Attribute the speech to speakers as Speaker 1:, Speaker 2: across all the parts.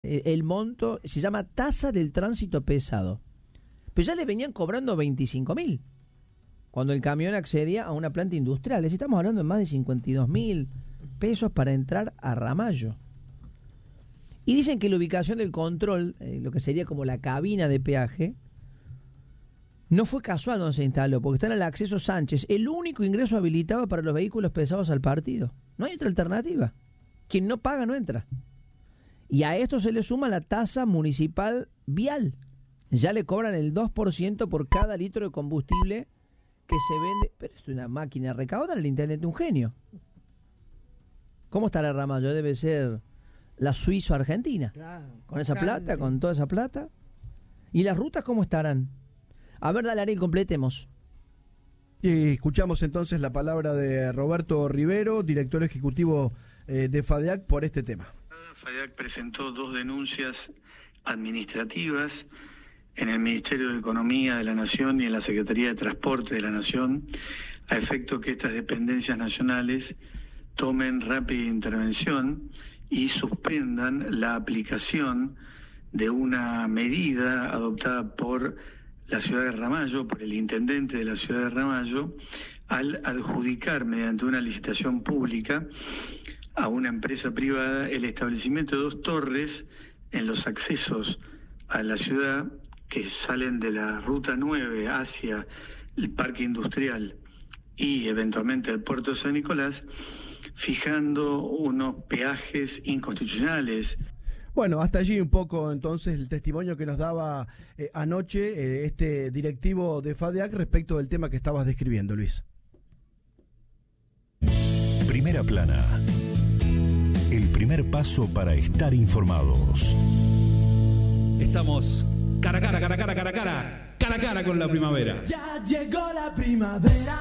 Speaker 1: el monto, se llama tasa del tránsito pesado. Pero ya le venían cobrando 25.000 cuando el camión accedía a una planta industrial. Estamos hablando de más de 52.000 pesos para entrar a Ramallo. Y dicen que la ubicación del control, lo que sería como la cabina de peaje, no fue casual donde se instaló, porque está en el acceso Sánchez, el único ingreso habilitado para los vehículos pesados al partido. No hay otra alternativa. Quien no paga no entra. Y a esto se le suma la tasa municipal vial. Ya le cobran el 2% por cada litro de combustible que se vende. Pero es una máquina recaudar, el intendente un genio. ¿Cómo estará Ramallo? Debe ser la suizo-argentina. Claro, con esa plata, con toda esa plata. ¿Y las rutas cómo estarán? A ver, dale, Ariel, completemos.
Speaker 2: Y escuchamos entonces la palabra de Roberto Rivero, director ejecutivo de FADEAC, por este tema.
Speaker 3: FADEAC presentó 2 denuncias administrativas en el Ministerio de Economía de la Nación y en la Secretaría de Transporte de la Nación, a efecto que estas dependencias nacionales tomen rápida intervención y suspendan la aplicación de una medida adoptada por la ciudad de Ramallo, por el intendente de la ciudad de Ramallo, al adjudicar mediante una licitación pública a una empresa privada el establecimiento de 2 torres en los accesos a la ciudad que salen de la ruta 9 hacia el parque industrial y eventualmente el puerto de San Nicolás, fijando unos peajes inconstitucionales.
Speaker 2: Bueno, hasta allí un poco entonces el testimonio que nos daba anoche este directivo de FADEAC respecto del tema que estabas describiendo, Luis.
Speaker 4: Primera plana. El primer paso para estar informados.
Speaker 5: Estamos cara a cara con la primavera.
Speaker 6: Ya llegó la primavera.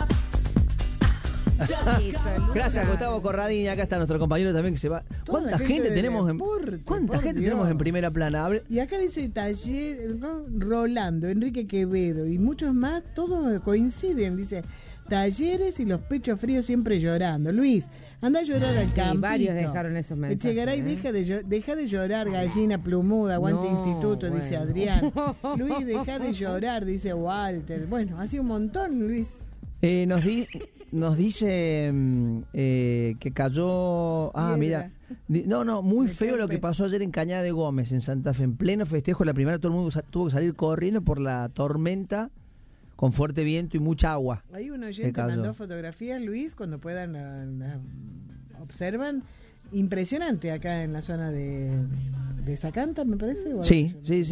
Speaker 1: Gracias, Gustavo Corradini. Acá está nuestro compañero también que se va. ¿Cuánta gente tenemos en primera plana?
Speaker 7: Y acá dice taller, ¿no? Rolando, Enrique Quevedo y muchos más, todos coinciden. Dice talleres y los pechos fríos siempre llorando. Luis, anda a llorar al campito.
Speaker 8: Varios dejaron esos mensajes.
Speaker 7: Chegaray, deja de llorar, gallina plumuda, aguante instituto, dice Adrián. Luis, deja de llorar, dice Walter. Bueno, hace un montón, Luis.
Speaker 1: Nos dice que cayó... mira. Muy feo lo que pasó ayer en Cañada de Gómez, en Santa Fe. En pleno festejo, la primera, todo el mundo tuvo que salir corriendo por la tormenta, con fuerte viento y mucha agua.
Speaker 7: Hay un oyente mandó fotografías, Luis, cuando puedan, observan. Impresionante acá en la zona de Zacanta, me parece.
Speaker 1: Sí.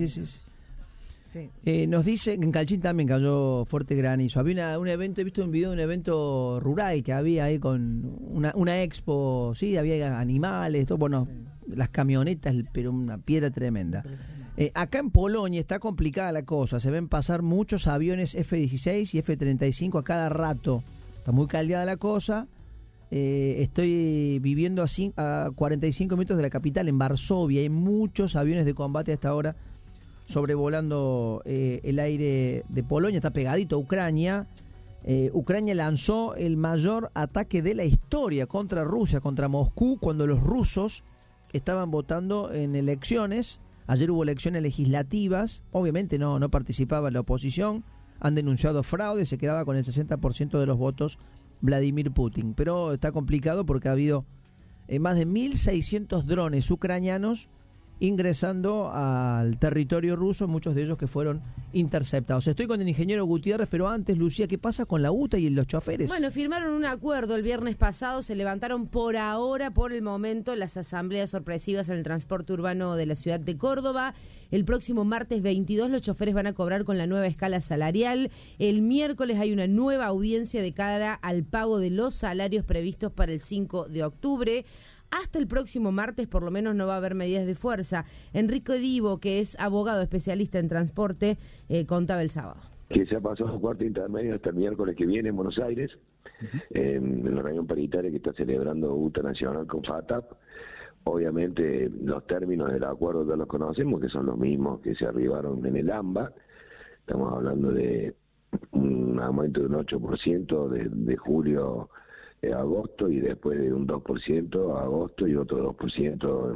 Speaker 1: Nos dice que en Calchín también cayó fuerte granizo. Había un evento, he visto un video de un evento rural que había ahí con una expo, sí, había animales, todo, bueno, las camionetas, pero una piedra tremenda. Acá en Polonia está complicada la cosa, se ven pasar muchos aviones F-16 y F-35 a cada rato. Está muy caldeada la cosa. Estoy viviendo a 45 minutos de la capital, en Varsovia. Hay muchos aviones de combate hasta ahora sobrevolando el aire de Polonia. Está pegadito a Ucrania. Ucrania lanzó el mayor ataque de la historia contra Rusia, contra Moscú, cuando los rusos estaban votando en elecciones. Ayer hubo elecciones legislativas, obviamente no participaba la oposición, han denunciado fraude, se quedaba con el 60% de los votos Vladimir Putin. Pero está complicado porque ha habido más de 1.600 drones ucranianos ingresando al territorio ruso, muchos de ellos que fueron interceptados. Estoy con el ingeniero Gutiérrez, pero antes, Lucía, ¿qué pasa con la UTA y los choferes?
Speaker 8: Bueno, firmaron un acuerdo el viernes pasado, se levantaron por el momento, las asambleas sorpresivas en el transporte urbano de la ciudad de Córdoba. El próximo martes 22 los choferes van a cobrar con la nueva escala salarial. El miércoles hay una nueva audiencia de cara al pago de los salarios previstos para el 5 de octubre. Hasta el próximo martes, por lo menos, no va a haber medidas de fuerza. Enrique Divo, que es abogado especialista en transporte, contaba el sábado.
Speaker 9: Que se ha pasado a cuarto intermedio hasta el miércoles que viene en Buenos Aires, en la reunión paritaria que está celebrando UTA Nacional con FATAP. Obviamente los términos del acuerdo ya los conocemos, que son los mismos que se arribaron en el AMBA. Estamos hablando de un aumento de un 8% de julio a agosto, y después de un 2% a agosto y otro 2%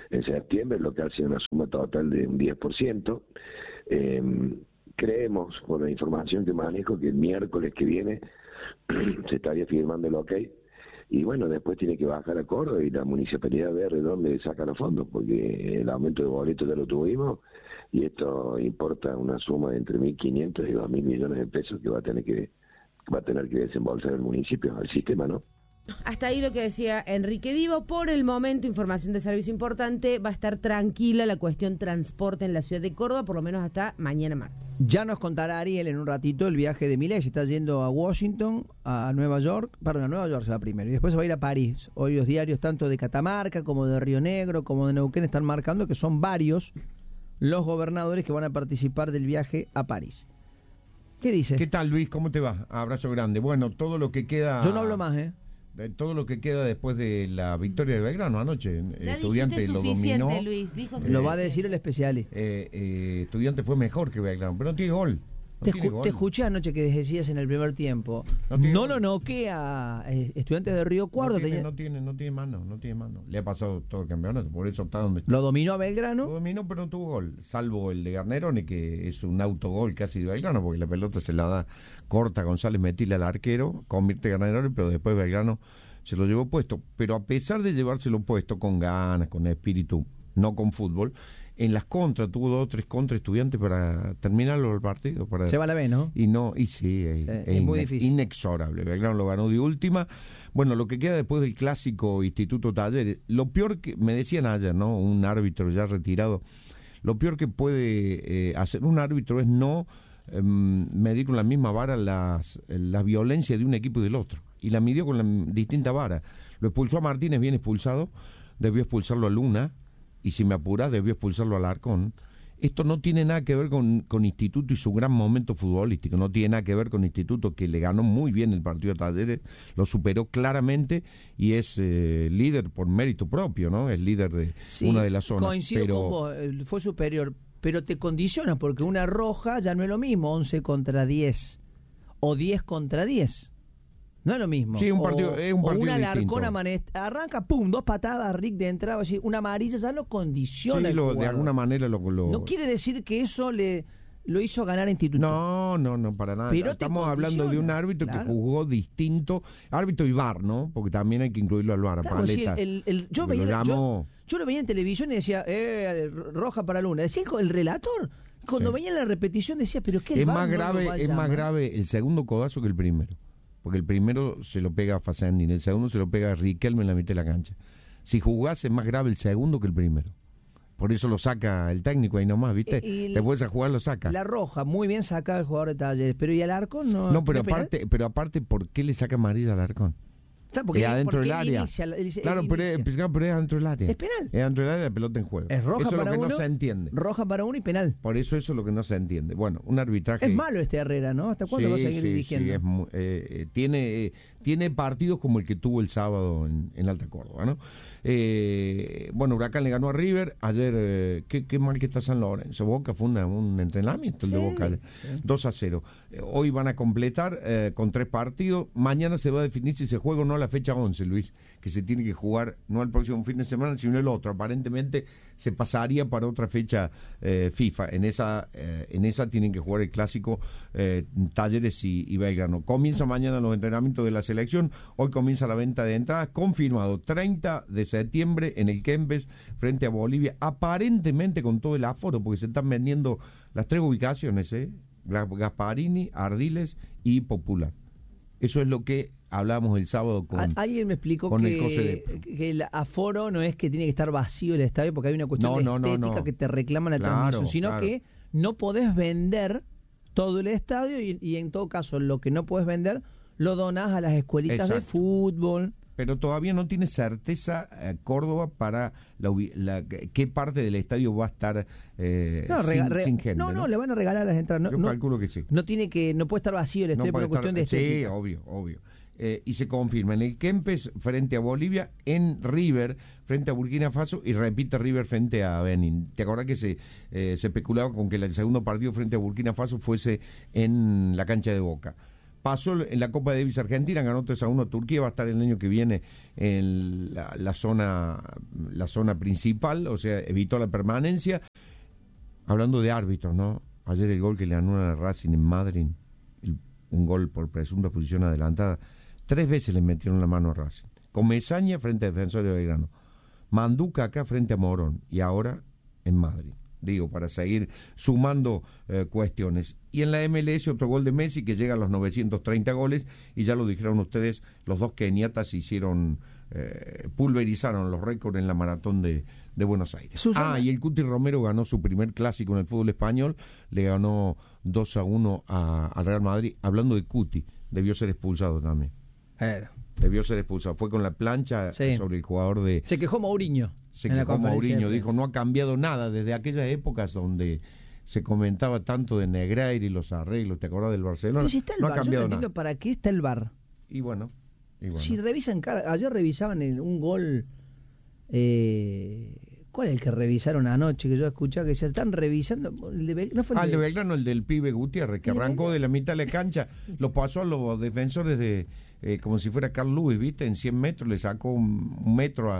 Speaker 9: en septiembre, lo que hace una suma total de un 10%. Creemos, por la información que manejo, que el miércoles que viene se estaría firmando el OK. Y bueno, después tiene que bajar a Córdoba y la municipalidad ver de dónde saca los fondos, porque el aumento de boletos ya lo tuvimos y esto importa una suma de entre 1.500 y 2.000 millones de pesos que va a tener que desembolsar el municipio, al sistema, ¿no?
Speaker 8: Hasta ahí lo que decía Enrique Divo. Por el momento, información de servicio importante, va a estar tranquila la cuestión transporte en la ciudad de Córdoba, por lo menos hasta mañana martes.
Speaker 1: Ya nos contará Ariel en un ratito el viaje de Milei. Se está yendo a Washington, a Nueva York, a Nueva York se va primero y después se va a ir a París. Hoy los diarios tanto de Catamarca como de Río Negro como de Neuquén están marcando que son varios los gobernadores que van a participar del viaje a París. ¿Qué dice?
Speaker 10: ¿Qué tal, Luis? ¿Cómo te va? Abrazo grande. Bueno, todo lo que queda...
Speaker 1: Yo no hablo más,
Speaker 10: todo lo que queda después de la victoria de Belgrano anoche. Estudiante lo dominó.
Speaker 8: Luis,
Speaker 1: lo va a decir el especialista.
Speaker 10: Estudiante fue mejor que Belgrano, pero no tiene gol.
Speaker 1: Te escuché anoche que decías en el primer tiempo. No lo noquea Estudiantes de Río Cuarto.
Speaker 10: No tiene mano. Le ha pasado todo el campeonato, por eso está donde está.
Speaker 1: ¿Lo dominó a Belgrano?
Speaker 10: Lo dominó, pero no tuvo gol. Salvo el de Garnerone, que es un autogol casi de Belgrano, porque la pelota se la da corta González Metile al arquero, convierte Garnerone, pero después Belgrano se lo llevó puesto. Pero a pesar de llevárselo puesto con ganas, con espíritu, no con fútbol, en las contras, tuvo 2 o 3 contra Estudiantes para terminarlo el partido.
Speaker 1: Se va la B, ¿no?
Speaker 10: Sí,
Speaker 1: es muy difícil.
Speaker 10: Inexorable. Belgrano lo ganó de última. Bueno, lo que queda después del clásico Instituto Talleres, lo peor que, me decían ayer, ¿no? Un árbitro ya retirado, lo peor que puede hacer un árbitro es no medir con la misma vara la violencia de un equipo y del otro. Y la midió con la distinta vara. Lo expulsó a Martínez, bien expulsado, debió expulsarlo a Luna, y si me apura, debió expulsarlo al Alarcón. Esto no tiene nada que ver con Instituto y su gran momento futbolístico, no tiene nada que ver con Instituto, que le ganó muy bien el partido de Talleres, lo superó claramente y es líder por mérito propio, ¿no? Es líder de una de las zonas.
Speaker 1: Coincido con vos, fue superior, pero te condiciona porque una roja ya no es lo mismo, 11 contra 10 o 10 contra 10. No es lo mismo.
Speaker 10: Sí, es un partido
Speaker 1: o una
Speaker 10: distinto.
Speaker 1: Alarcón arranca, pum, 2 patadas, Rick de entrada, así, una amarilla ya lo condiciona.
Speaker 10: Sí, de alguna manera lo...
Speaker 1: No quiere decir que eso lo hizo ganar Instituto.
Speaker 10: No, para nada.
Speaker 1: Pero
Speaker 10: estamos hablando de un árbitro que jugó distinto, árbitro y VAR, ¿no? Porque también hay que incluirlo al VAR.
Speaker 1: Claro, sí, yo lo veía en televisión y decía, roja para Luna. Decía el relator, cuando veía la repetición decía, pero es que el VAR
Speaker 10: es más grave el segundo codazo que el primero. Porque el primero se lo pega a Facendín, el segundo se lo pega a Riquelme en la mitad de la cancha. Si jugás es más grave el segundo que el primero. Por eso lo saca el técnico ahí nomás, ¿viste? Después a jugar lo saca.
Speaker 1: La roja, muy bien sacada el jugador de Talleres, pero ¿y al Alarcón no?
Speaker 10: No, pero aparte, ¿por qué le saca amarilla al Alarcón?
Speaker 1: Porque
Speaker 10: adentro del área. Claro, pero es adentro del área.
Speaker 1: Es penal.
Speaker 10: Es adentro del área, la pelota en juego.
Speaker 1: Es roja
Speaker 10: eso
Speaker 1: para
Speaker 10: es lo que
Speaker 1: uno,
Speaker 10: no se entiende.
Speaker 1: Roja para uno y penal.
Speaker 10: Por eso es lo que no se entiende. Bueno, un arbitraje...
Speaker 1: Es malo Herrera, ¿no? ¿Hasta cuándo va a seguir dirigiendo?
Speaker 10: Sí, tiene partidos como el que tuvo el sábado en Alta Córdoba, ¿no? Bueno, Huracán le ganó a River. Ayer, qué mal que está San Lorenzo. Boca fue un entrenamiento el de Boca. 2-0. Hoy van a completar con 3 partidos. Mañana se va a definir si se juega o no la fecha 11, Luis, que se tiene que jugar no el próximo fin de semana, sino el otro. Aparentemente se pasaría para otra fecha FIFA. En esa tienen que jugar el clásico Talleres y Belgrano. Comienza mañana los entrenamientos de la selección. Hoy comienza la venta de entradas. Confirmado 30 de septiembre en el Kempes frente a Bolivia, aparentemente con todo el aforo, porque se están vendiendo las 3 ubicaciones, Gasparini, Ardiles y Popular. Eso es lo que hablamos el sábado con...
Speaker 1: Alguien me explicó que el aforo no es que tiene que estar vacío el estadio, porque hay una cuestión de estética que te reclama la transmisión, sino que no podés vender todo el estadio y en todo caso lo que no podés vender lo donás a las escuelitas de fútbol.
Speaker 10: Pero todavía no tiene certeza Córdoba para qué parte del estadio va a estar sin gente.
Speaker 1: No, le van a regalar las entradas.
Speaker 10: Yo calculo que sí.
Speaker 1: No puede estar vacío el estadio por una cuestión de estética.
Speaker 10: Sí, obvio. Y se confirma en el Kempes frente a Bolivia, en River frente a Burkina Faso y repite River frente a Benin. ¿Te acordás que se especulaba con que el segundo partido frente a Burkina Faso fuese en la cancha de Boca? pasó en la Copa Davis Argentina, ganó 3-1 Turquía, va a estar el año que viene en la zona principal, o sea, evitó la permanencia. Hablando de árbitros, ¿no? Ayer el gol que le anulan a Racing en Madrid, un gol por presunta posición adelantada, 3 veces le metieron la mano a Racing. Comesaña frente a Defensor de Belgrano, Manduca acá frente a Morón y ahora en Madrid. Digo, para seguir sumando cuestiones. Y en la MLS otro gol de Messi que llega a los 930 goles y ya lo dijeron ustedes, los dos keniatas hicieron, pulverizaron los récords en la maratón de Buenos Aires. Susana. Y el Cuti Romero ganó su primer clásico en el fútbol español, le ganó 2-1 al Real Madrid. Hablando de Cuti, debió ser expulsado también. Debió ser expulsado, fue con la plancha sobre el jugador de...
Speaker 1: Se quejó Mourinho.
Speaker 10: Se quejó Mourinho, dijo, no ha cambiado nada desde aquellas épocas donde se comentaba tanto de Negreira y los arreglos, ¿te acordás del Barcelona?
Speaker 1: Pero si está el
Speaker 10: no
Speaker 1: VAR,
Speaker 10: ha cambiado
Speaker 1: yo no entiendo
Speaker 10: nada.
Speaker 1: para qué está el VAR.
Speaker 10: Y bueno.
Speaker 1: Si revisan ayer revisaban un gol, ¿cuál es el que revisaron anoche? Que yo escuchaba que se están revisando, el de ¿no fue
Speaker 10: el de Belgrano, el del pibe Gutiérrez, que arrancó de la mitad de la cancha, lo pasó a los defensores de, como si fuera Carl Lewis, ¿viste? En 100 metros le sacó un metro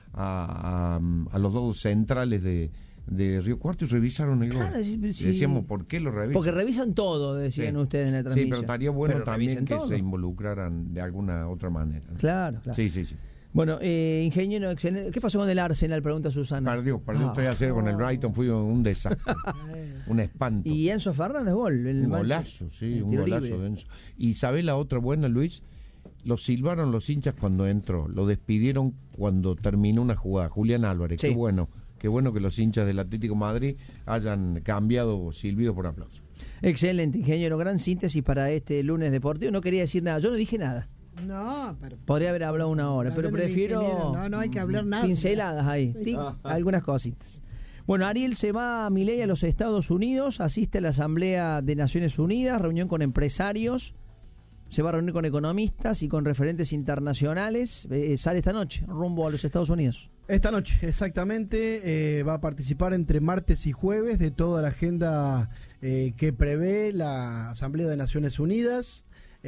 Speaker 10: a los dos centrales de Río Cuarto y revisaron el gol.
Speaker 1: Claro, sí.
Speaker 10: Decíamos, ¿por qué lo revisan?
Speaker 1: Porque revisan todo, decían ustedes en la transmisión.
Speaker 10: Sí, pero estaría bueno también que
Speaker 1: todo.
Speaker 10: se involucraran de alguna otra manera, ¿no?
Speaker 1: Claro.
Speaker 10: Sí.
Speaker 1: Bueno, ingeniero, excelente. ¿Qué pasó con el Arsenal? Pregunta Susana.
Speaker 10: Perdió 3-0 con el Brighton, fue un desastre, un espanto.
Speaker 1: Y Enzo Fernández, gol.
Speaker 10: Un golazo, un golazo de Enzo. Y ¿sabés la otra buena, Luis? Lo silbaron los hinchas cuando entró, lo despidieron cuando terminó una jugada. Julián Álvarez,
Speaker 1: sí.
Speaker 10: Qué bueno que los hinchas del Atlético Madrid hayan cambiado silbido por aplauso.
Speaker 1: Excelente, ingeniero, gran síntesis para este lunes deportivo. No quería decir nada, yo no dije nada.
Speaker 7: No, pero...
Speaker 1: Podría haber hablado una hora, pero prefiero...
Speaker 7: No hay que hablar nada.
Speaker 1: Pinceladas ahí,
Speaker 7: Sí.
Speaker 1: Algunas cositas. Bueno, Ariel se va a Milei a los Estados Unidos, asiste a la Asamblea de Naciones Unidas, reunión con empresarios, se va a reunir con economistas y con referentes internacionales, sale esta noche, rumbo a los Estados Unidos.
Speaker 2: Esta noche, exactamente, va a participar entre martes y jueves de toda la agenda que prevé la Asamblea de Naciones Unidas,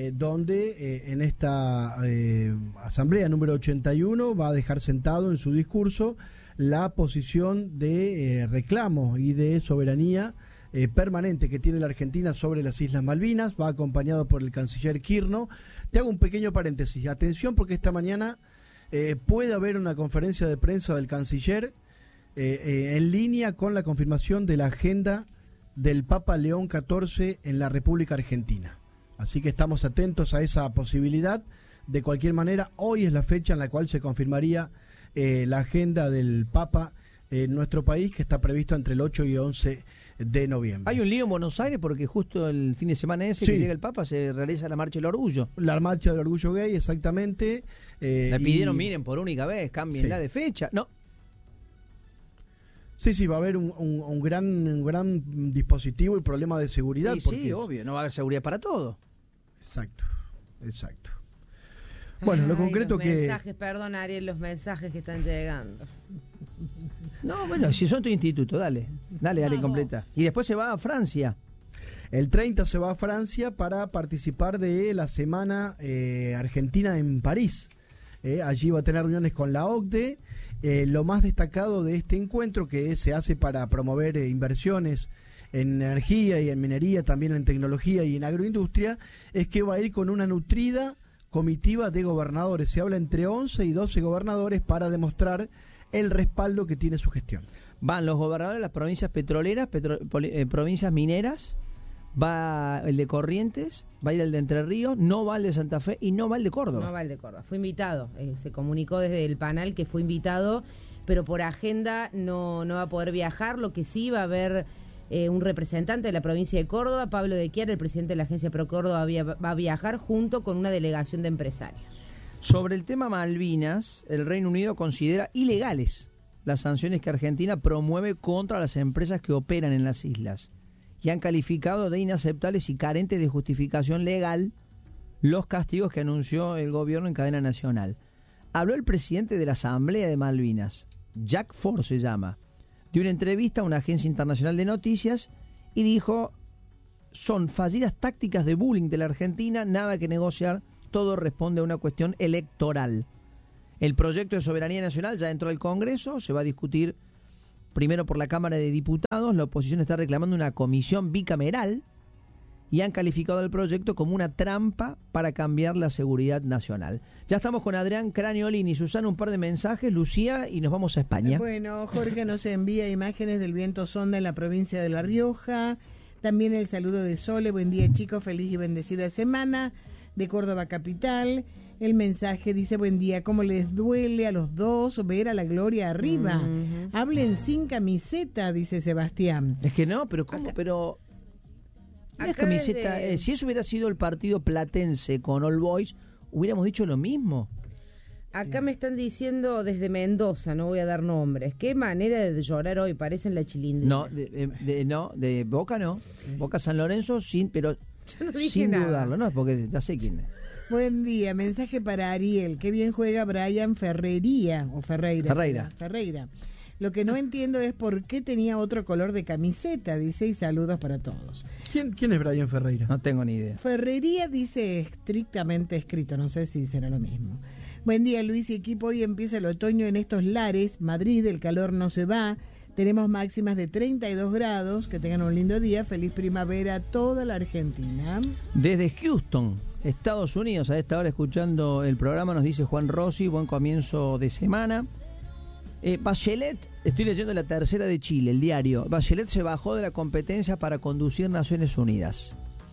Speaker 2: donde en esta Asamblea número 81 va a dejar sentado en su discurso la posición de reclamo y de soberanía permanente que tiene la Argentina sobre las Islas Malvinas. Va acompañado por el canciller Kirchner. Te hago un pequeño paréntesis. Atención, porque esta mañana puede haber una conferencia de prensa del canciller en línea con la confirmación de la agenda del Papa León XIV en la República Argentina. Así que estamos atentos a esa posibilidad. De cualquier manera, hoy es la fecha en la cual se confirmaría la agenda del Papa en nuestro país, que está previsto entre el 8 y 11 de noviembre.
Speaker 1: Hay un lío en Buenos Aires porque justo el fin de semana ese que llega el Papa se realiza la Marcha del Orgullo.
Speaker 2: La Marcha del Orgullo Gay, exactamente.
Speaker 1: Le pidieron, miren, por única vez, cámbienla de fecha. No.
Speaker 2: Sí, va a haber un gran dispositivo y problema de seguridad.
Speaker 1: Sí, obvio, no va a haber seguridad para todo.
Speaker 2: Exacto. Bueno, lo concreto
Speaker 8: Perdón, Ariel, los mensajes que están llegando.
Speaker 1: No, bueno, si son tu instituto, dale, completa. Y después se va a Francia.
Speaker 2: El 30 se va a Francia para participar de la Semana Argentina en París. Allí va a tener reuniones con la OCDE. Lo más destacado de este encuentro, que se hace para promover inversiones en energía y en minería, también en tecnología y en agroindustria, es que va a ir con una nutrida comitiva de gobernadores. Se habla entre 11 y 12 gobernadores para demostrar el respaldo que tiene su gestión.
Speaker 1: Van los gobernadores de las provincias petroleras, provincias mineras, va el de Corrientes, va a ir el de Entre Ríos, no va el de Santa Fe y no va el de Córdoba.
Speaker 8: No va el de Córdoba, fue invitado, se comunicó desde el panel que fue invitado, pero por agenda no va a poder viajar. Lo que sí va a haber un representante de la provincia de Córdoba, Pablo de Chiara, el presidente de la agencia Pro Córdoba, va a viajar junto con una delegación de empresarios.
Speaker 1: Sobre el tema Malvinas, el Reino Unido considera ilegales las sanciones que Argentina promueve contra las empresas que operan en las islas y han calificado de inaceptables y carentes de justificación legal los castigos que anunció el gobierno en cadena nacional. Habló el presidente de la Asamblea de Malvinas, Jack Ford se llama, dio una entrevista a una agencia internacional de noticias y dijo son fallidas tácticas de bullying de la Argentina, nada que negociar, todo responde a una cuestión electoral. El proyecto de soberanía nacional ya entró al Congreso, se va a discutir primero por la Cámara de Diputados, la oposición está reclamando una comisión bicameral y han calificado el proyecto como una trampa para cambiar la seguridad nacional. Ya estamos con Adrián Craniolini. Susana, un par de mensajes, Lucía, y nos vamos a España.
Speaker 7: Bueno, Jorge nos envía imágenes del viento sonda en la provincia de La Rioja. También el saludo de Sole, buen día chicos, feliz y bendecida semana, de Córdoba capital. El mensaje dice, buen día, ¿cómo les duele a los dos ver a la Gloria arriba? Hablen sin camiseta, dice Sebastián.
Speaker 1: Es que no, pero ¿cómo? Pero la camiseta, si eso hubiera sido el partido platense con All Boys, hubiéramos dicho lo mismo.
Speaker 8: Acá me están diciendo desde Mendoza, no voy a dar nombres, qué manera de llorar hoy, parecen la Chilindrina.
Speaker 1: No, de Boca no, Boca San Lorenzo, pero
Speaker 8: yo no dije
Speaker 1: sin
Speaker 8: nada.
Speaker 1: dudarlo, no, porque ya sé quién es.
Speaker 7: Buen día, mensaje para Ariel, qué bien juega Brian Ferreira. Ferreira. Lo que no entiendo es por qué tenía otro color de camiseta, dice, y saludos para todos.
Speaker 2: ¿Quién es Brian Ferreira?
Speaker 1: No tengo ni idea.
Speaker 7: Ferrería dice estrictamente escrito, no sé si será lo mismo. Buen día Luis y equipo, hoy empieza el otoño en estos lares, Madrid, el calor no se va, tenemos máximas de 32 grados, que tengan un lindo día, feliz primavera a toda la Argentina.
Speaker 1: Desde Houston, Estados Unidos, a esta hora escuchando el programa, nos dice Juan Rossi, buen comienzo de semana. Bachelet, estoy leyendo la Tercera de Chile, el diario. Bachelet se bajó de la competencia para conducir Naciones Unidas.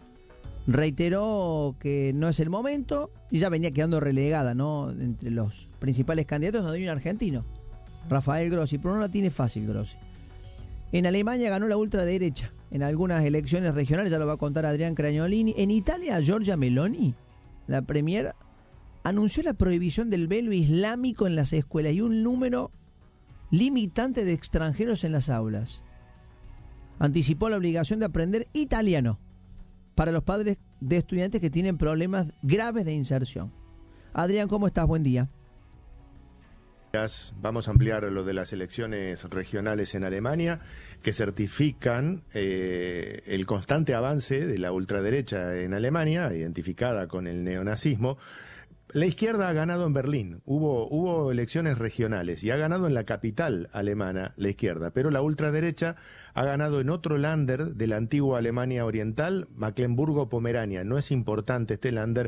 Speaker 1: Reiteró que no es el momento y ya venía quedando relegada, ¿no? Entre los principales candidatos no hay un argentino, Rafael Grossi, pero no la tiene fácil Grossi. En Alemania ganó la ultraderecha en algunas elecciones regionales, ya lo va a contar Adrián Craniolini. En Italia, Giorgia Meloni, la premier, anunció la prohibición del velo islámico en las escuelas y un número limitante de extranjeros en las aulas. Anticipó la obligación de aprender italiano para los padres de estudiantes que tienen problemas graves de inserción. Adrián, ¿cómo estás? Buen día.
Speaker 11: Vamos a ampliar lo de las elecciones regionales en Alemania, que certifican el constante avance de la ultraderecha en Alemania, identificada con el neonazismo. La izquierda ha ganado en Berlín, hubo elecciones regionales y ha ganado en la capital alemana la izquierda, pero la ultraderecha ha ganado en otro Länder de la antigua Alemania Oriental, Mecklemburgo-Pomerania. No es importante este Länder,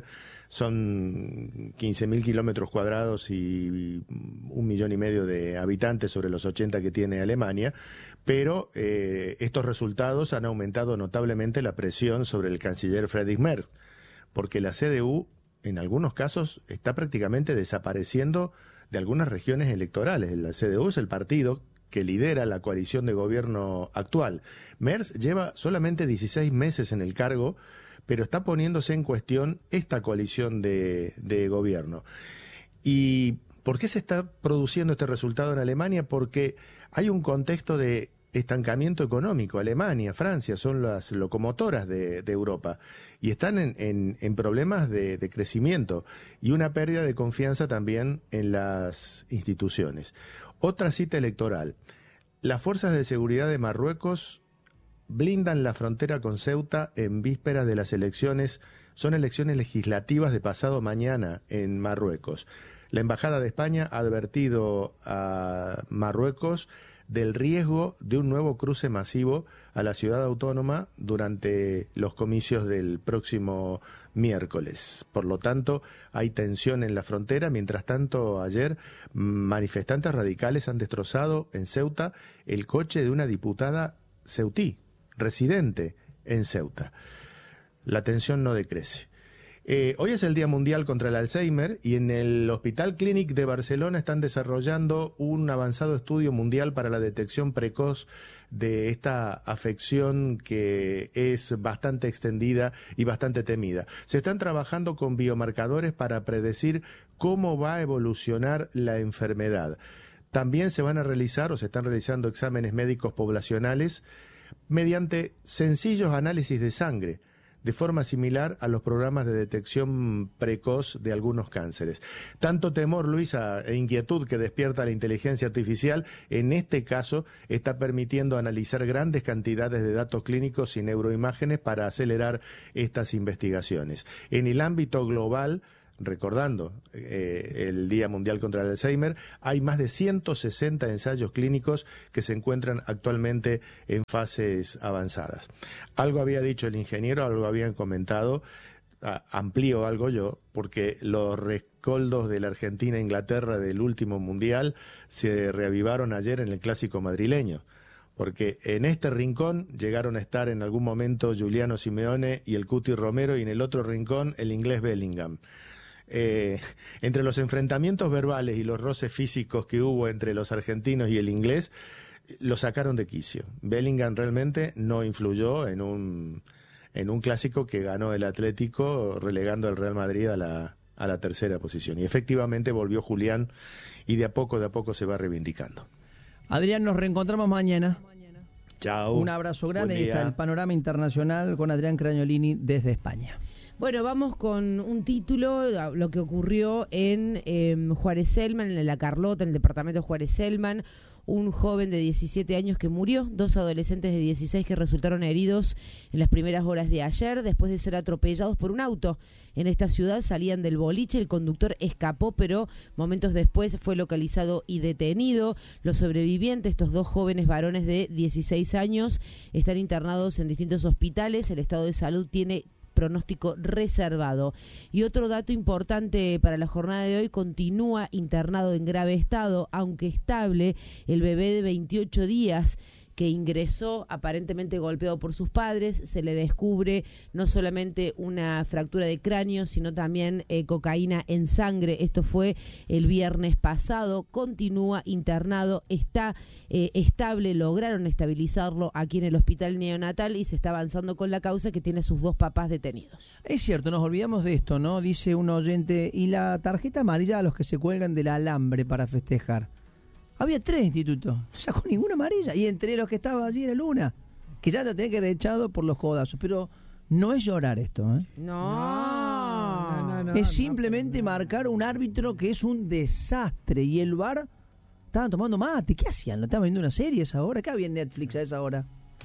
Speaker 11: son 15.000 kilómetros cuadrados y 1,5 millones de habitantes sobre los 80 que tiene Alemania, pero estos resultados han aumentado notablemente la presión sobre el canciller Friedrich Merz, porque la CDU en algunos casos está prácticamente desapareciendo de algunas regiones electorales. La CDU es el partido que lidera la coalición de gobierno actual. Merz lleva solamente 16 meses en el cargo, pero está poniéndose en cuestión esta coalición de gobierno. ¿Y por qué se está produciendo este resultado en Alemania? Porque hay un contexto de estancamiento económico. Alemania, Francia son las locomotoras de Europa y están en problemas de crecimiento y una pérdida de confianza también en las instituciones. Otra cita electoral. Las fuerzas de seguridad de Marruecos blindan la frontera con Ceuta en vísperas de las elecciones. Son elecciones legislativas de pasado mañana en Marruecos. La Embajada de España ha advertido a Marruecos del riesgo de un nuevo cruce masivo a la ciudad autónoma durante los comicios del próximo miércoles. Por lo tanto, hay tensión en la frontera. Mientras tanto, ayer manifestantes radicales han destrozado en Ceuta el coche de una diputada ceutí, residente en Ceuta. La tensión no decrece. Hoy es el Día Mundial contra el Alzheimer y en el Hospital Clínic de Barcelona están desarrollando un avanzado estudio mundial para la detección precoz de esta afección que es bastante extendida y bastante temida. Se están trabajando con biomarcadores para predecir cómo va a evolucionar la enfermedad. También se van a realizar o se están realizando exámenes médicos poblacionales mediante sencillos análisis de sangre de forma similar a los programas de detección precoz de algunos cánceres. Tanto temor, Luisa, e inquietud que despierta la inteligencia artificial, en este caso está permitiendo analizar grandes cantidades de datos clínicos y neuroimágenes para acelerar estas investigaciones. En el ámbito global, recordando el Día Mundial contra el Alzheimer, hay más de 160 ensayos clínicos que se encuentran actualmente en fases avanzadas. Algo había dicho el ingeniero, algo habían comentado, amplío algo yo, porque los rescoldos de la Argentina e Inglaterra del último Mundial se reavivaron ayer en el Clásico madrileño. Porque en este rincón llegaron a estar en algún momento Giuliano Simeone y el Cuti Romero, y en el otro rincón el inglés Bellingham. Entre los enfrentamientos verbales y los roces físicos que hubo entre los argentinos y el inglés, lo sacaron de quicio. Bellingham realmente no influyó en un clásico que ganó el Atlético, relegando al Real Madrid a la tercera posición. Y efectivamente volvió Julián, y de a poco se va reivindicando.
Speaker 1: Adrián, nos reencontramos mañana.
Speaker 11: Chao.
Speaker 1: Un abrazo grande. Ahí está el panorama internacional con Adrián Cragnolini desde España.
Speaker 8: Bueno, vamos con un título, lo que ocurrió en Juárez Selman, en La Carlota, en el departamento de Juárez Selman. Un joven de 17 años que murió, 2 adolescentes de 16 que resultaron heridos en las primeras horas de ayer después de ser atropellados por un auto. En esta ciudad salían del boliche, el conductor escapó, pero momentos después fue localizado y detenido. Los sobrevivientes, estos 2 jóvenes varones de 16 años, están internados en distintos hospitales. El estado de salud tiene pronóstico reservado. Y otro dato importante para la jornada de hoy: continúa internado en grave estado, aunque estable, el bebé de 28 días que ingresó aparentemente golpeado por sus padres. Se le descubre no solamente una fractura de cráneo, sino también cocaína en sangre. Esto fue el viernes pasado. Continúa internado, está estable, lograron estabilizarlo aquí en el hospital neonatal y se está avanzando con la causa, que tiene a sus 2 papás detenidos.
Speaker 1: Es cierto, nos olvidamos de esto, ¿no? Dice un oyente, y la tarjeta amarilla a los que se cuelgan del alambre para festejar. Había 3 institutos, no sacó ninguna amarilla, y entre los que estaba allí era Luna, que ya te tenía que haber echado por los codazos, pero no es llorar esto, ¿eh?
Speaker 8: No.
Speaker 1: Es simplemente marcar un árbitro que es un desastre, y el VAR estaban tomando mate. ¿Qué hacían? ¿No estaban viendo una serie a esa hora? ¿Qué había en Netflix a esa hora?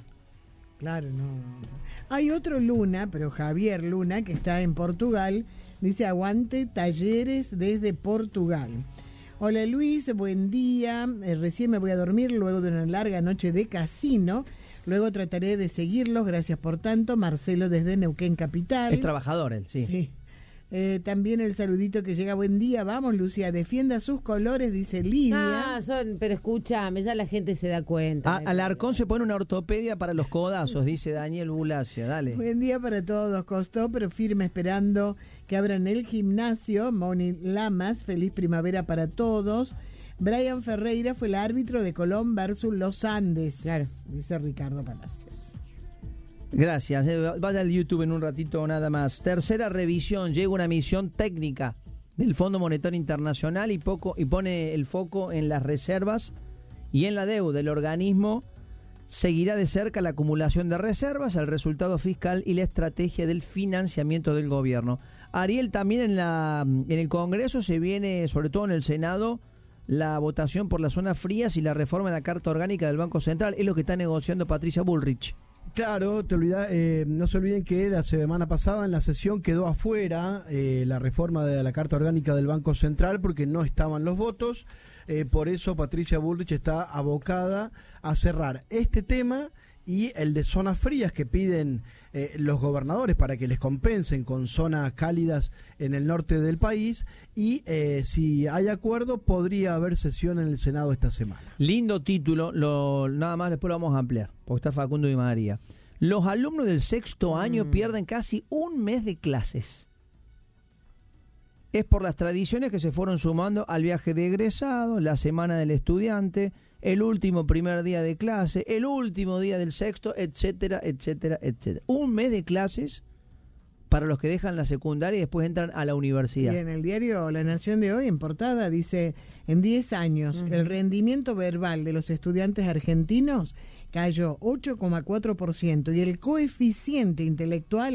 Speaker 7: Claro, no. Hay otro Luna, pero Javier Luna, que está en Portugal, dice: aguante Talleres desde Portugal. Hola Luis, buen día. Recién me voy a dormir luego de una larga noche de casino. Luego trataré de seguirlos. Gracias por tanto. Marcelo desde Neuquén Capital.
Speaker 1: Es trabajador él, sí.
Speaker 7: También el saludito que llega: buen día, vamos Lucía, defienda sus colores, dice Lidia.
Speaker 8: Pero escúchame, ya la gente se da cuenta.
Speaker 1: Alarcón se pone una ortopedia para los codazos, dice Daniel Bulacio, dale.
Speaker 7: Buen día para todos, costó pero firme esperando que abran el gimnasio. Moni Lamas, feliz primavera para todos. Brian Ferreira fue el árbitro de Colón versus Los Andes, claro, dice Ricardo Palacios.
Speaker 1: Gracias, vaya al YouTube en un ratito nada más. Tercera revisión, llega una misión técnica del Fondo Monetario Internacional y pone el foco en las reservas y en la deuda. El organismo seguirá de cerca la acumulación de reservas, el resultado fiscal y la estrategia del financiamiento del gobierno. Ariel, también en el Congreso se viene, sobre todo en el Senado, la votación por las zonas frías y la reforma de la Carta Orgánica del Banco Central. Es lo que está negociando Patricia Bullrich.
Speaker 2: Claro, no se olviden que la semana pasada en la sesión quedó afuera la reforma de la Carta Orgánica del Banco Central porque no estaban los votos. Por eso Patricia Bullrich está abocada a cerrar este tema y el de zonas frías que piden los gobernadores para que les compensen con zonas cálidas en el norte del país, y si hay acuerdo podría haber sesión en el Senado esta semana.
Speaker 1: Lindo título, nada más después lo vamos a ampliar, porque está Facundo Di María. Los alumnos del 6º año pierden casi un mes de clases. Es por las tradiciones que se fueron sumando al viaje de egresado, la semana del estudiante, el último primer día de clase, el último día del 6º, etcétera, etcétera, etcétera. Un mes de clases para los que dejan la secundaria y después entran a la universidad.
Speaker 7: Y en el diario La Nación de hoy, en portada, dice: en 10 años, el rendimiento verbal de los estudiantes argentinos cayó 8,4% y el coeficiente intelectual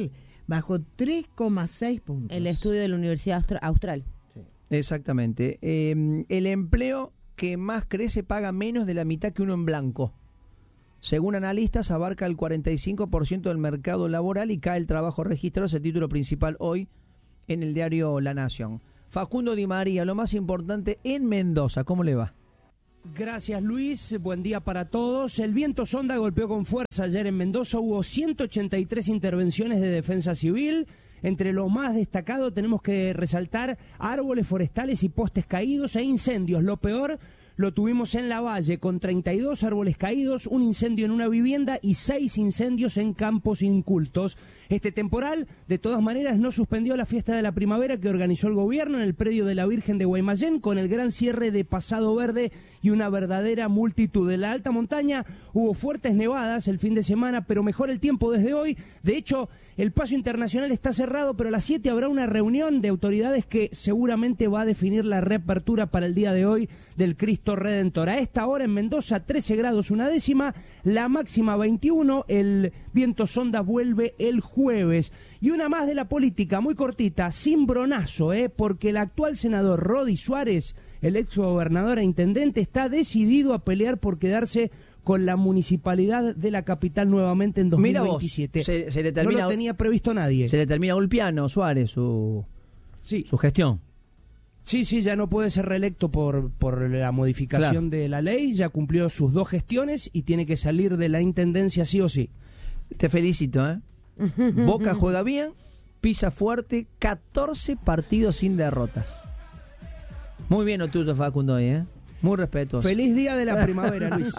Speaker 7: bajó 3,6 puntos.
Speaker 8: El estudio de la Universidad Austral.
Speaker 1: Sí. Exactamente. El empleo que más crece paga menos de la mitad que uno en blanco. Según analistas, abarca el 45% del mercado laboral y cae el trabajo registrado, es el título principal hoy en el diario La Nación. Facundo Di María, lo más importante en Mendoza, ¿cómo le va?
Speaker 12: Gracias, Luis. Buen día para todos. El viento sonda golpeó con fuerza ayer en Mendoza. Hubo 183 intervenciones de defensa civil. Entre lo más destacado tenemos que resaltar árboles forestales y postes caídos e incendios. Lo peor lo tuvimos en La Valle, con 32 árboles caídos, un incendio en una vivienda y 6 incendios en campos incultos. Este temporal, de todas maneras, no suspendió la fiesta de la primavera que organizó el gobierno en el predio de la Virgen de Guaymallén, con el gran cierre de Pasado Verde y una verdadera multitud. En la alta montaña hubo fuertes nevadas el fin de semana, pero mejor el tiempo desde hoy. De hecho, el paso internacional está cerrado, pero a las 7 habrá una reunión de autoridades que seguramente va a definir la reapertura para el día de hoy del Cristo Redentor. A esta hora en Mendoza, 13 grados una décima, la máxima 21, el viento sonda vuelve el jueves. Y una más de la política, muy cortita, sin bronazo, porque el actual senador Rodi Suárez, el ex gobernador e intendente, está decidido a pelear por quedarse con la municipalidad de la capital nuevamente en 2027.
Speaker 1: Mira vos, se le termina,
Speaker 12: no lo tenía previsto nadie.
Speaker 1: Se le termina golpeando Suárez su gestión.
Speaker 12: Sí, ya no puede ser reelecto por la modificación de la ley, ya cumplió sus 2 gestiones y tiene que salir de la intendencia sí o sí.
Speaker 1: Te felicito, Boca juega bien, pisa fuerte, 14 partidos sin derrotas. Muy bien, Otuto Facundo hoy, Muy respetuoso.
Speaker 12: Feliz día de la primavera, Luis.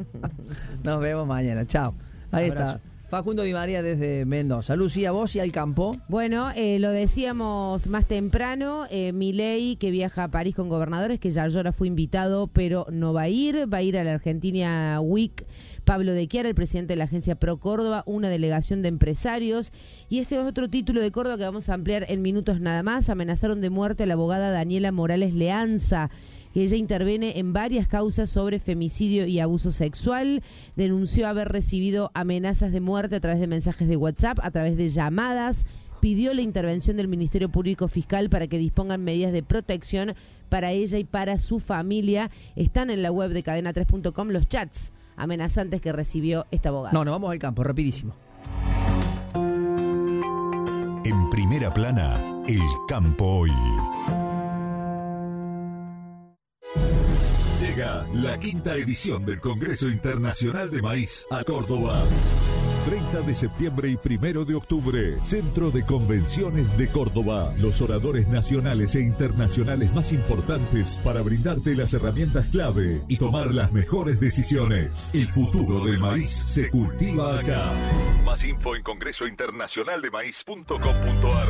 Speaker 1: Nos vemos mañana, chao. Ahí
Speaker 12: Abrazo.
Speaker 1: está. Facundo Di María desde Mendoza. Lucía, vos y al campo.
Speaker 8: Bueno, lo decíamos más temprano, Milei, que viaja a París con gobernadores, que ya fue invitado, pero no va a ir a la Argentina Week. Pablo de Chiara, el presidente de la agencia Pro Córdoba, una delegación de empresarios. Y este es otro título de Córdoba que vamos a ampliar en minutos nada más. Amenazaron de muerte a la abogada Daniela Morales Leanza, que ella interviene en varias causas sobre femicidio y abuso sexual. Denunció haber recibido amenazas de muerte a través de mensajes de WhatsApp, a través de llamadas. Pidió la intervención del Ministerio Público Fiscal para que dispongan medidas de protección para ella y para su familia. Están en la web de cadena3.com los chats amenazantes que recibió esta abogada.
Speaker 1: No, vamos al campo, rapidísimo.
Speaker 4: En primera plana, el campo hoy. Llega la 5ª edición del Congreso Internacional de Maíz a Córdoba. 30 de septiembre y 1 de octubre, Centro de Convenciones de Córdoba. Los oradores nacionales e internacionales más importantes para brindarte las herramientas clave y tomar las mejores decisiones. El futuro del maíz se cultiva acá. Más info en congresointernacionaldemaíz.com.ar.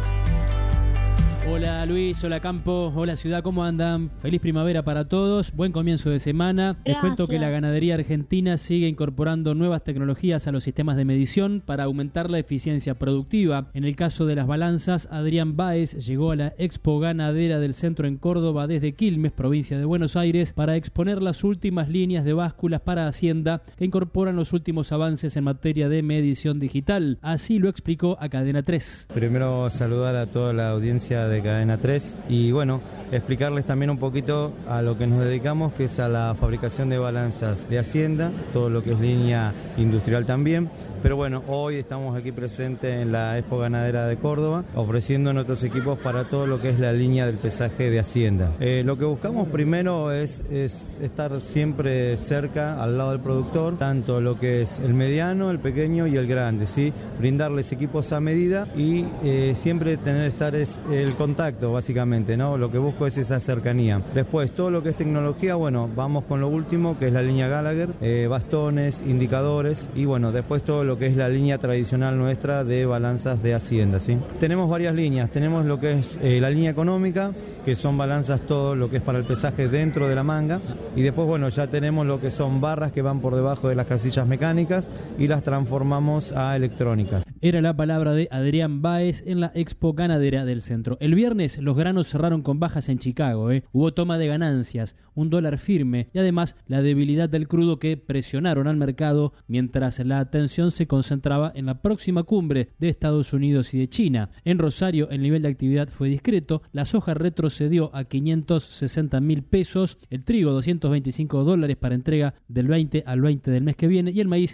Speaker 13: Hola Luis, hola Campo, hola Ciudad, ¿cómo andan? Feliz primavera para todos, buen comienzo de semana. Les cuento que la ganadería argentina sigue incorporando nuevas tecnologías a los sistemas de medición para aumentar la eficiencia productiva. En el caso de las balanzas, Adrián Báez llegó a la Expo Ganadera del Centro en Córdoba desde Quilmes, provincia de Buenos Aires, para exponer las últimas líneas de básculas para Hacienda que incorporan los últimos avances en materia de medición digital. Así lo explicó a Cadena 3.
Speaker 14: Primero saludar a toda la audiencia de Cadena 3 y bueno, explicarles también un poquito a lo que nos dedicamos, que es a la fabricación de balanzas de Hacienda, todo lo que es línea industrial también. Pero bueno, hoy estamos aquí presentes en la Expo Ganadera de Córdoba, ofreciendo nuestros equipos para todo lo que es la línea del pesaje de Hacienda. Lo que buscamos primero es estar siempre cerca, al lado del productor, tanto lo que es el mediano, el pequeño y el grande, ¿sí? Brindarles equipos a medida y siempre estar el contacto, básicamente, ¿no? Lo que busco es esa cercanía. Después, todo lo que es tecnología, bueno, vamos con lo último, que es la línea Gallagher, bastones, indicadores, y bueno, después todo lo que es la línea tradicional nuestra de balanzas de Hacienda, ¿sí? Tenemos varias líneas, tenemos lo que es la línea económica, que son balanzas todo lo que es para el pesaje dentro de la manga, y después, bueno, ya tenemos lo que son barras que van por debajo de las casillas mecánicas y las transformamos a electrónicas.
Speaker 13: Era la palabra de Adrián Báez en la Expo Ganadera del Centro. El viernes los granos cerraron con bajas en Chicago. Hubo toma de ganancias, un dólar firme y además la debilidad del crudo que presionaron al mercado mientras la atención se concentraba en la próxima cumbre de Estados Unidos y de China. En Rosario el nivel de actividad fue discreto, la soja retrocedió a 560.000 pesos, el trigo $225 para entrega del 20 al 20 del mes que viene y el maíz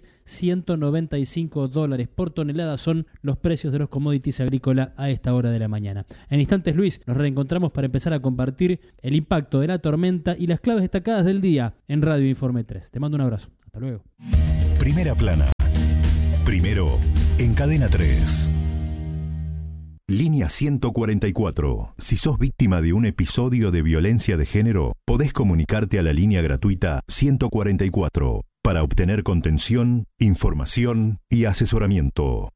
Speaker 13: $195 por tonelada son los precios de los commodities agrícolas a esta hora de la mañana. En instantes, Luis, nos reencontramos para empezar a compartir el impacto de la tormenta y las claves destacadas del día en Radio Informe 3. Te mando un abrazo. Hasta luego.
Speaker 15: Primera plana. Primero en Cadena 3. Línea 144. Si sos víctima de un episodio de violencia de género, podés comunicarte a la línea gratuita 144 para obtener contención, información y asesoramiento.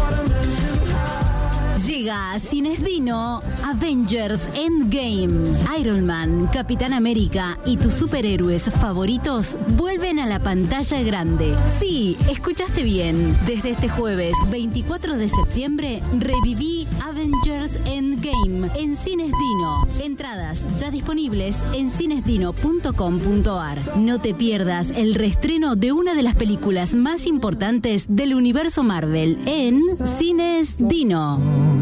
Speaker 16: Llega a Cines Dino Avengers Endgame. Iron Man, Capitán América y tus superhéroes favoritos vuelven a la pantalla grande. Sí, escuchaste bien. Desde este jueves 24 de septiembre reviví Avengers Endgame en Cines Dino. Entradas ya disponibles en cinesdino.com.ar. No te pierdas el reestreno de una de las películas más importantes del universo Marvel en Cines Dino.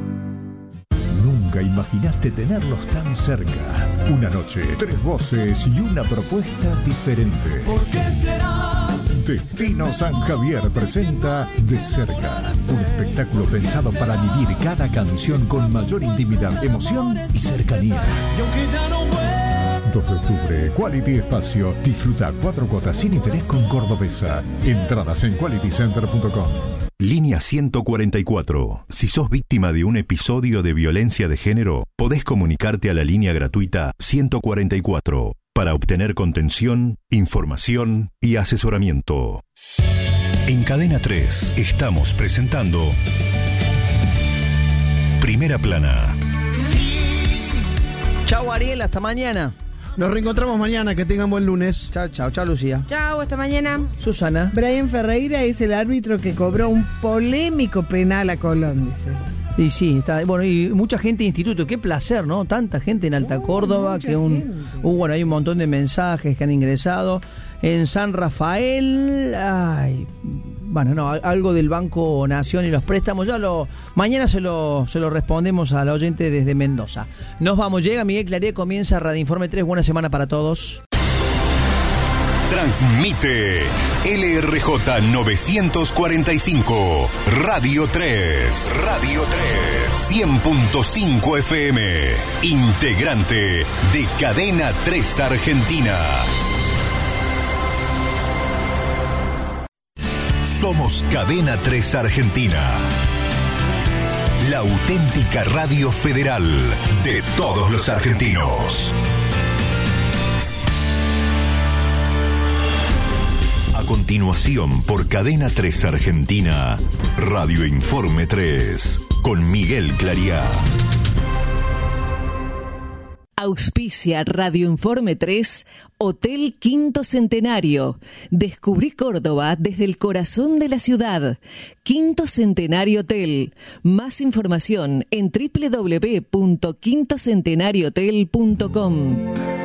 Speaker 17: Nunca imaginaste tenerlos tan cerca. Una noche, 3 voces y una propuesta diferente.
Speaker 6: ¿Por qué será?
Speaker 17: Destino San Javier presenta De Cerca, un espectáculo pensado para vivir cada canción con mayor intimidad, emoción y cercanía.
Speaker 6: Y aunque ya no vuelvo.
Speaker 17: 2 de octubre, Quality Espacio. Disfruta 4 cuotas sin interés con Cordobesa. Entradas en qualitycenter.com.
Speaker 15: Línea 144. Si sos víctima de un episodio de violencia de género, podés comunicarte a la línea gratuita 144 para obtener contención, información y asesoramiento. En Cadena 3 estamos presentando Primera Plana.
Speaker 1: Chau Ariel, hasta mañana.
Speaker 2: Nos reencontramos mañana, que tengan buen lunes.
Speaker 1: Chao, chao, chao Lucía.
Speaker 8: Chao, hasta mañana.
Speaker 1: Susana.
Speaker 7: Brian Ferreira es el árbitro que cobró un polémico penal a Colón, dice.
Speaker 1: Y sí, está, bueno, y mucha gente de instituto, qué placer, ¿no? Tanta gente en Alta Córdoba, que bueno, hay un montón de mensajes que han ingresado. En San Rafael, bueno, no, algo del Banco Nación y los préstamos, mañana se lo respondemos al oyente desde Mendoza. Nos vamos, llega Miguel Clarier, comienza Radio Informe 3, buena semana para todos.
Speaker 15: Transmite LRJ 945, Radio 3. Radio 3. 100.5 FM. Integrante de Cadena 3 Argentina. Somos Cadena 3 Argentina. La auténtica radio federal de todos los argentinos. A continuación, por Cadena 3 Argentina, Radio Informe 3, con Miguel Clariá.
Speaker 18: Auspicia Radio Informe 3, Hotel Quinto Centenario. Descubrí Córdoba desde el corazón de la ciudad. Quinto Centenario Hotel. Más información en www.quintocentenariohotel.com.